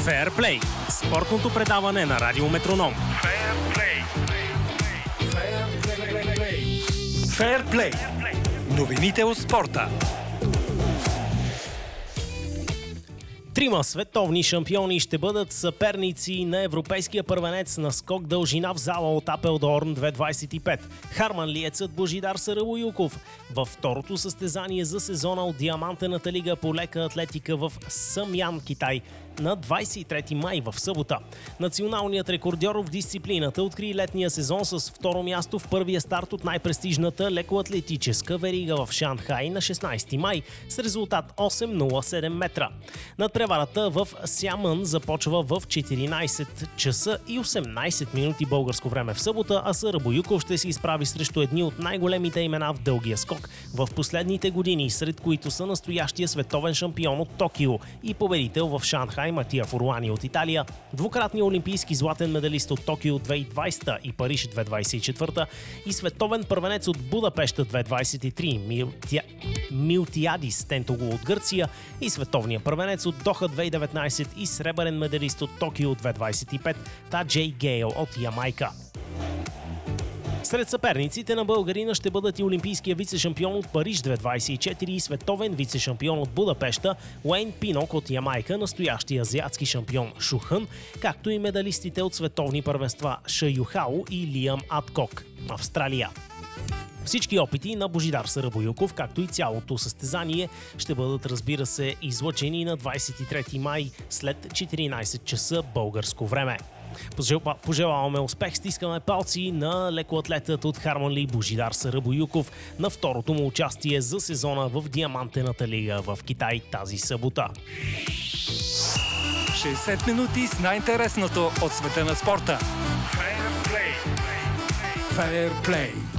Феърплей – спортното предаване на Радио Метроном. Феърплей. Новините от спорта. Трима световни шампиони ще бъдат съперници на европейския първенец на скок дължина в зала от Апелдорн 2.25. Харманлиецът Божидар Сарабоюков във второто състезание за сезона от Диамантената лига по лека атлетика в Самян, Китай, на 23 май в събота. Националният рекордьор в дисциплината откри летния сезон с второ място в първия старт от най-престижната лекоатлетическа верига в Шанхай на 16 май с резултат 8.07 метра. Надпреварата в Сямън започва в 14 часа и 18 минути българско време в събота, а Сарабоюков ще се изправи срещу едни от най-големите имена в дългия скок в последните години, сред които са настоящия световен шампион от Токио и победител в Шанхай Матия Форуани от Италия, двукратния олимпийски златен медалист от Токио 2020 и Париж 2024 и световен първенец от Будапеща 2023 Милтиадис Тентоглу от Гърция и световния първенец от Доха 2019 и сребърен медалист от Токио 2025 Таджей Гейл от Ямайка. Сред съперниците на българина ще бъдат и олимпийския вице-шампион от Париж 2024 и световен вице-шампион от Будапеща Уейн Пинок от Ямайка, настоящия азиатски шампион Шухън, както и медалистите от световни първенства Ша Юхао и Лиам Адкок, Австралия. Всички опити на Божидар Сарабоюков, както и цялото състезание, ще бъдат, разбира се, излъчени на 23 май след 14 часа българско време. Пожелаваме успех, стискаме палци на лекоатлетът от Харманли Божидар Сарабоюков на второто му участие за сезона в Диамантената лига в Китай тази събота. 60 минути с най-интересното от света на спорта. Феърплей.